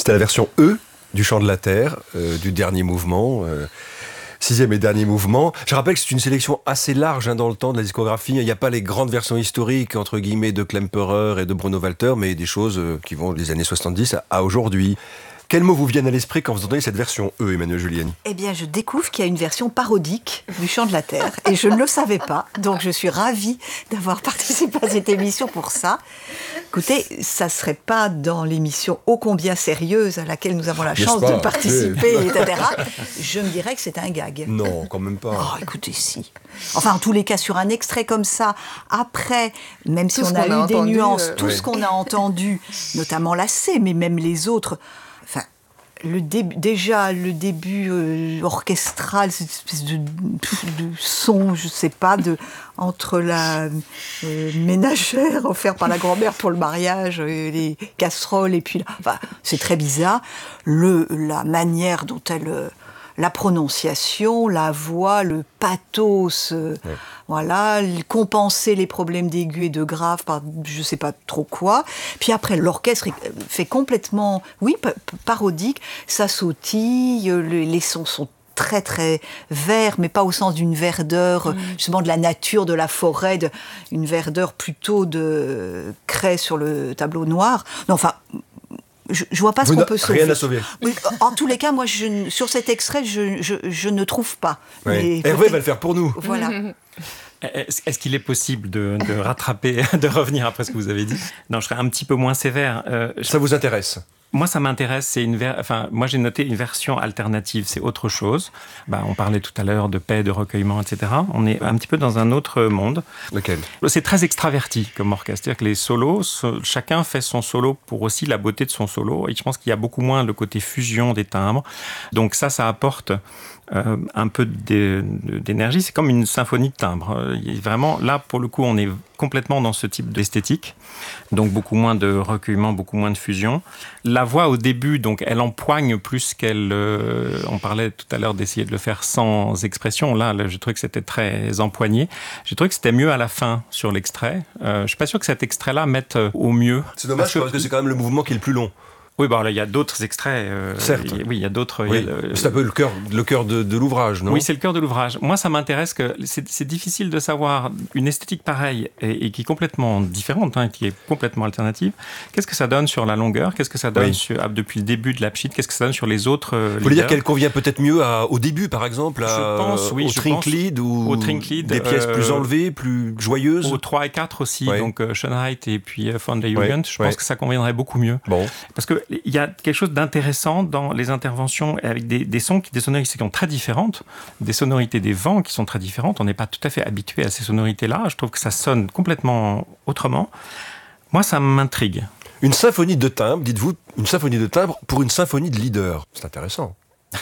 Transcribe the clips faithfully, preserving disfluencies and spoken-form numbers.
C'était la version E du Chant de la Terre, euh, du dernier mouvement, euh, sixième et dernier mouvement. Je rappelle que c'est une sélection assez large hein, dans le temps de la discographie. Il n'y a pas les grandes versions historiques, entre guillemets, de Klemperer et de Bruno Walter, mais des choses euh, qui vont des années soixante-dix à, à aujourd'hui. Quels mots vous viennent à l'esprit quand vous entendez cette version E, Emmanuelle Julienne ? Eh bien, je découvre qu'il y a une version parodique du Chant de la Terre, et je ne le savais pas, donc je suis ravie d'avoir participé à cette émission pour ça. Écoutez, ça ne serait pas dans l'émission ô combien sérieuse à laquelle nous avons la chance de participer, et cetera. Je me dirais que c'est un gag. Non, quand même pas. Oh, écoutez, si. Enfin, en tous les cas, sur un extrait comme ça, après, même si tout on a eu a des entendu, nuances, euh... tout oui. ce qu'on a entendu, notamment la C, mais même les autres... Enfin, le début, déjà, le début euh, orchestral, cette espèce de, de son, je sais pas, de, entre la euh, ménagère offerte par la grand-mère pour le mariage, euh, les casseroles, et puis... Enfin, c'est très bizarre. Le, la manière dont elle... Euh, la prononciation, la voix, le pathos, euh, ouais. Voilà, compenser les problèmes d'aigu et de grave par je sais pas trop quoi. Puis après, l'orchestre fait complètement, oui, p- parodique, ça sautille, les, les sons sont très très verts, mais pas au sens d'une verdeur, mmh. justement de la nature, de la forêt, de, une verdeur plutôt de craie sur le tableau noir. Non, enfin... Je, je vois pas ce Vous qu'on peut sauver. Rien à sauver. Oui, en tous les cas, moi, je, sur cet extrait, je, je, je ne trouve pas. Oui. Hervé va le faire pour nous. Voilà. Est-ce, est-ce qu'il est possible de, de rattraper, de revenir après ce que vous avez dit ? Non, je serais un petit peu moins sévère. Euh, je... Ça vous intéresse ? Moi, ça m'intéresse. C'est une ver... enfin, moi, j'ai noté une version alternative. C'est autre chose. Bah, on parlait tout à l'heure de paix, de recueillement, et cetera. On est un petit peu dans un autre monde. Lequel ? C'est très extraverti comme orchestre. C'est-à-dire que les solos, chacun fait son solo pour aussi la beauté de son solo. Et je pense qu'il y a beaucoup moins le côté fusion des timbres. Donc ça, ça apporte euh, un peu d'énergie. C'est comme une symphonie de timbres. Vraiment, là, pour le coup, on est complètement dans ce type d'esthétique. Donc beaucoup moins de recueillement, beaucoup moins de fusion. La voix au début, donc elle empoigne plus qu'elle... Euh, on parlait tout à l'heure d'essayer de le faire sans expression. Là, là je trouvais que c'était très empoigné. J'ai trouvé que c'était mieux à la fin sur l'extrait. Euh, je suis pas sûr que cet extrait-là mette au mieux. C'est dommage parce que, parce que c'est quand même le mouvement qui est le plus long. Oui, bon, là, il y a d'autres extraits. Euh, Certes. Y, oui, il y a d'autres. Oui. Y a le, c'est un peu le cœur, le cœur de, de l'ouvrage, non ? Oui, c'est le cœur de l'ouvrage. Moi, ça m'intéresse que c'est, c'est difficile de savoir une esthétique pareille et, et qui est complètement différente, hein, qui est complètement alternative. Qu'est-ce que ça donne sur la longueur ? Qu'est-ce que ça donne oui. sur, depuis le début de la pchit ? Qu'est-ce que ça donne sur les autres euh, Vous voulez dire qu'elle convient peut-être mieux à, au début, par exemple, à, je pense, oui, au Trinklied ou au Trinklied, des pièces euh, plus enlevées, plus joyeuses ? Au trois et quatre aussi, ouais. donc euh, Schönheit et puis euh, Von der Jugend. Ouais. Je pense ouais. que ça conviendrait beaucoup mieux. Bon. Parce qu'il y a quelque chose d'intéressant dans les interventions avec des, des sons, qui, des sonorités qui sont très différentes, des sonorités des vents qui sont très différentes. On n'est pas tout à fait habitué à ces sonorités-là. Je trouve que ça sonne complètement autrement. Moi, ça m'intrigue. Une symphonie de timbres, dites-vous, une symphonie de timbres pour une symphonie de leader. C'est intéressant.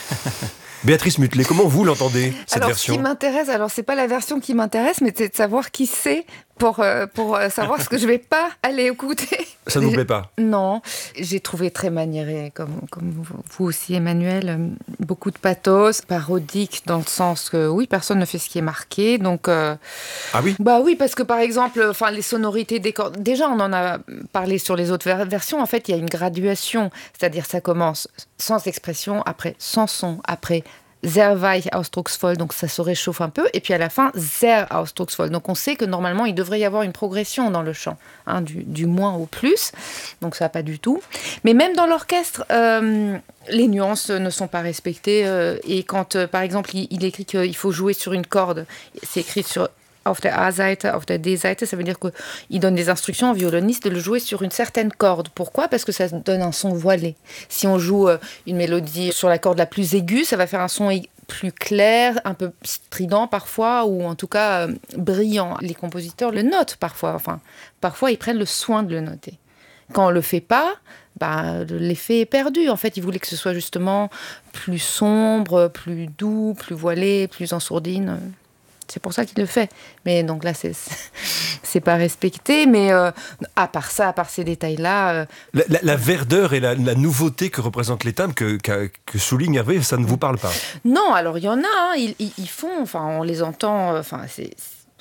Béatrice Mutelet, comment vous l'entendez, cette alors, version ? Ce qui m'intéresse, alors c'est pas la version qui m'intéresse, mais c'est de savoir qui c'est pour, euh, pour euh, savoir ce que je vais pas aller écouter. Ça ne vous plaît pas ? Non, j'ai trouvé très maniéré, comme, comme vous aussi Emmanuel, euh, beaucoup de pathos, parodique dans le sens que oui, personne ne fait ce qui est marqué, donc... Euh, ah oui ? Bah oui, parce que par exemple, enfin les sonorités des cordes, déjà on en a parlé sur les autres ver- versions, en fait il y a une graduation, c'est-à-dire ça commence sans expression, après sans son, après sehr weich ausdrucksvoll, donc ça se réchauffe un peu, et puis à la fin, sehr ausdrucksvoll. Donc on sait que normalement, il devrait y avoir une progression dans le chant, hein, du, du moins au plus, donc ça pas du tout. Mais même dans l'orchestre, euh, les nuances ne sont pas respectées, euh, et quand, euh, par exemple, il, il écrit qu'il faut jouer sur une corde, c'est écrit sur... Auf der A-Seite, auf der D-Seite, ça veut dire qu'il donne des instructions au violoniste de le jouer sur une certaine corde. Pourquoi ? Parce que ça donne un son voilé. Si on joue une mélodie sur la corde la plus aiguë, ça va faire un son plus clair, un peu strident parfois, ou en tout cas euh, brillant. Les compositeurs le notent parfois. Enfin, parfois, ils prennent le soin de le noter. Quand on ne le fait pas, bah, l'effet est perdu. En fait, ils voulaient que ce soit justement plus sombre, plus doux, plus voilé, plus en sourdine. C'est pour ça qu'il le fait. Mais donc là, c'est, c'est pas respecté. Mais euh, à part ça, à part ces détails-là... Euh... La, la, la verdeur et la, la nouveauté que représentent les timbres, que, que, que souligne Hervé, ça ne vous parle pas ? Non, alors il y en a. Hein, ils, ils, ils font... Enfin, on les entend... Enfin, c'est...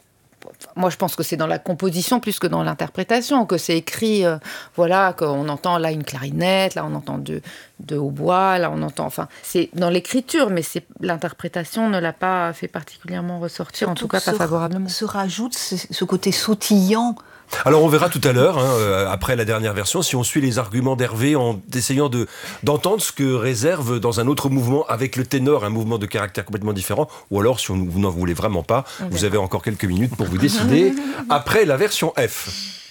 moi, je pense que c'est dans la composition plus que dans l'interprétation, que c'est écrit, euh, voilà, qu'on entend là une clarinette, là on entend deux, deux hautbois, là on entend, enfin, c'est dans l'écriture, mais c'est, l'interprétation ne l'a pas fait particulièrement ressortir, surtout en tout cas pas se, favorablement. Se rajoute ce, ce côté sautillant. Alors on verra tout à l'heure, hein, euh, après la dernière version, si on suit les arguments d'Hervé en essayant de, d'entendre ce que réserve dans un autre mouvement avec le ténor, un mouvement de caractère complètement différent, ou alors si on, vous n'en voulez vraiment pas, vous avez encore quelques minutes pour vous décider après la version F.